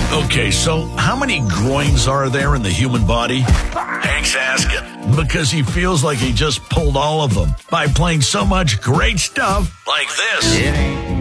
Okay, so how many groins are there in the human body? Hank's asking because he feels like he just pulled all of them by playing so much great stuff like this. It ain't